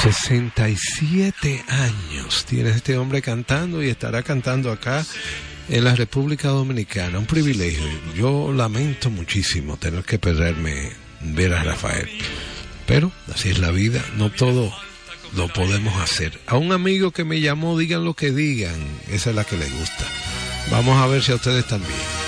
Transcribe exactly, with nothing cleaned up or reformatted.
sesenta y siete años tiene este hombre cantando y estará cantando acá en la República Dominicana. Un privilegio. Yo lamento muchísimo tener que perderme ver a Rafael, pero así es la vida, no todo lo podemos hacer. A un amigo que me llamó, digan lo que digan, esa es la que le gusta. Vamos a ver si a ustedes también.